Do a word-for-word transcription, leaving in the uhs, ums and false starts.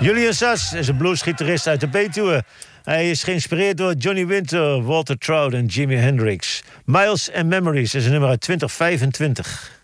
Julian Sas is een bluesgitarist uit de Betuwe. Hij is geïnspireerd door Johnny Winter, Walter Trout en Jimi Hendrix. Miles and Memories is een nummer uit twintig vijfentwintig.